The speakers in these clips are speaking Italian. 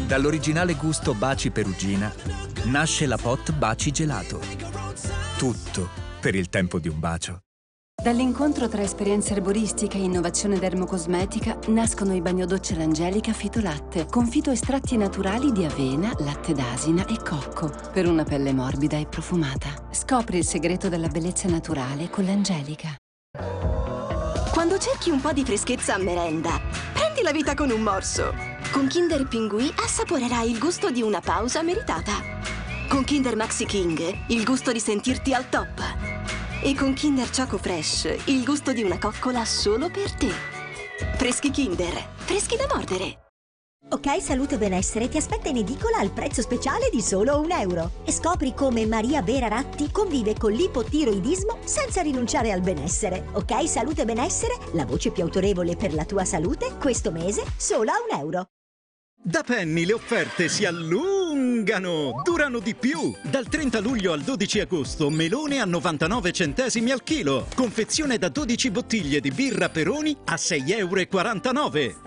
Dall'originale gusto Baci Perugina nasce la Pot Baci Gelato. Tutto per il tempo di un bacio. Dall'incontro tra esperienza erboristica e innovazione dermocosmetica nascono i bagnodocce l'Angelica Fitolatte, con fitoestratti naturali di avena, latte d'asina e cocco, per una pelle morbida e profumata. Scopri il segreto della bellezza naturale con l'Angelica. Quando cerchi un po' di freschezza a merenda, prendi la vita con un morso. Con Kinder Pinguì assaporerai il gusto di una pausa meritata. Con Kinder Maxi King, il gusto di sentirti al top. E con Kinder Choco Fresh, il gusto di una coccola solo per te. Freschi Kinder, freschi da mordere. Ok Salute Benessere ti aspetta in edicola al prezzo speciale di solo €1. E scopri come Maria Vera Ratti convive con l'ipotiroidismo senza rinunciare al benessere. Ok Salute Benessere, la voce più autorevole per la tua salute, questo mese solo a €1. Da Penny le offerte si allungano, durano di più. Dal 30 luglio al 12 agosto, melone a 99 centesimi al chilo. Confezione da 12 bottiglie di birra Peroni a €6,49.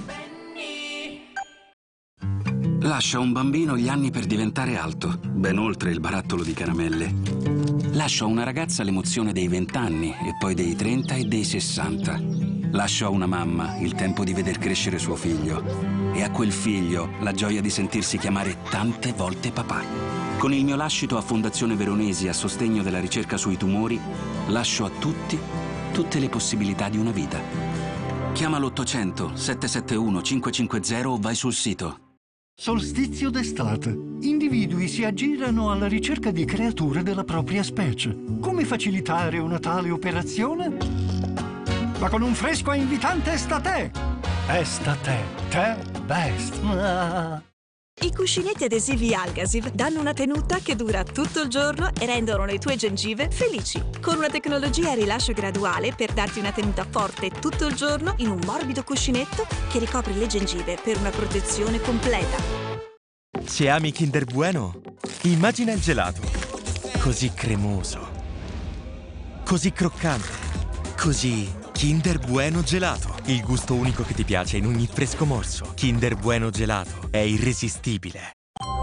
Lascia un bambino gli anni per diventare alto, ben oltre il barattolo di caramelle. Lascia a una ragazza l'emozione dei 20 anni e poi dei 30 e dei 60. Lascia a una mamma il tempo di veder crescere suo figlio e a quel figlio la gioia di sentirsi chiamare tante volte papà. Con il mio lascito a Fondazione Veronesi a sostegno della ricerca sui tumori, lascio a tutti tutte le possibilità di una vita. Chiama l'800 771 550 o vai sul sito. Solstizio d'estate. Individui si aggirano alla ricerca di creature della propria specie. Come facilitare una tale operazione? Ma con un fresco e invitante Estate! Estate, te best! I cuscinetti adesivi Algasiv danno una tenuta che dura tutto il giorno e rendono le tue gengive felici. Con una tecnologia a rilascio graduale per darti una tenuta forte tutto il giorno in un morbido cuscinetto che ricopre le gengive per una protezione completa. Se ami Kinder Bueno, immagina il gelato. Così cremoso, così croccante, così Kinder Bueno Gelato. Il gusto unico che ti piace in ogni fresco morso. Kinder Bueno Gelato è irresistibile.